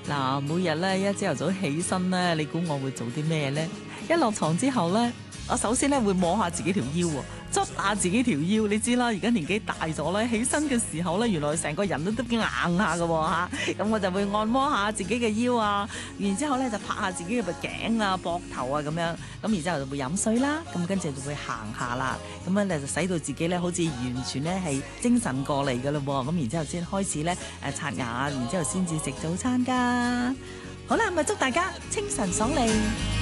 嗱，每日咧一朝頭早起身咧，你估我會做啲咩咧？一落床之後咧，我首先咧會摸下自己條腰喎，捽下自己條腰。你知啦，而家年紀大咗咧，起身嘅時候咧，原來成個人都硬下㗎喎嚇。咁我就會按摩下自己嘅腰啊，然之後咧就拍下自己嘅頸啊、膊頭啊咁樣。咁然之後就會飲水啦，咁跟住就會行下啦。咁樣咧就使到自己咧好似完全咧係精神過嚟㗎咯喎。咁然之後先開始咧刷牙，然之後先至食早餐㗎。好啦，咪祝大家清晨爽利。